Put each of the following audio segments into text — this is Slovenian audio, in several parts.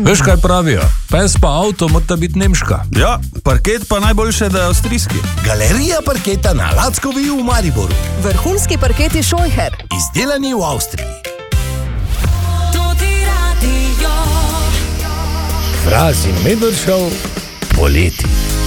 Veš, kaj pravijo? Pes pa avto mora biti nemška. Ja, parket pa najboljše, da je avstrijski. Galerija parketa na Lackovi v Mariboru. Vrhunski parketi Scheucher. Izdelani v Avstriji. Fras in Medvešov poleti.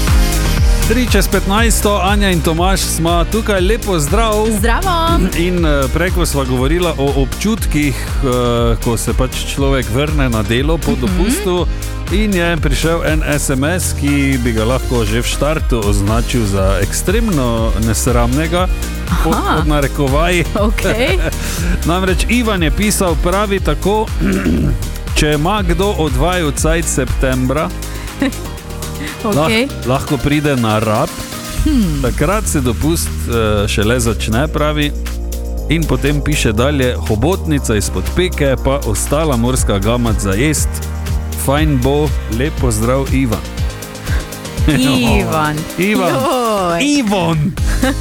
3:15, Anja in Tomaž smo tukaj, lepo zdrav. Zdravo. In preko sva govorila o občutkih, ko se pač človek vrne na delo po dopustu in je prišel en SMS, ki bi ga lahko že v štartu označil za ekstremno nesramnega, pod narekovaji. Okay. Namreč Ivan je pisal, pravi tako, če ima kdo od vaju cajt septembra, Okay. lahko pride na rab, takrat se dopust šele začne, pravi, in potem piše dalje, hobotnica izpod peke, pa ostala morska gamat za jest. Fajn bo, lepo zdrav, Ivan. Ivan. Ivan. Ivan.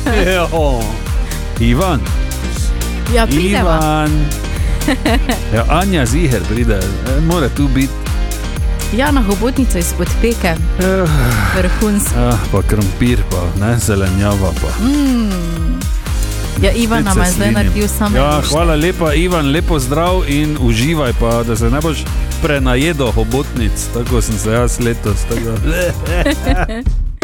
Ivan. Ja, prideva. Ivan. Ja, Anja ziher pride, mora tu biti. Ja, na hobotnico izpod peke. Vrhunski. Pa krompir, pa ne, zelenjava pa. Ja, Ivan nam je zdaj naredil samo. Ja, hvala lepa, Ivan, lepo zdrav in uživaj pa, da se ne boš prenajedel hobotnic, tako sem se jaz letos. Tako.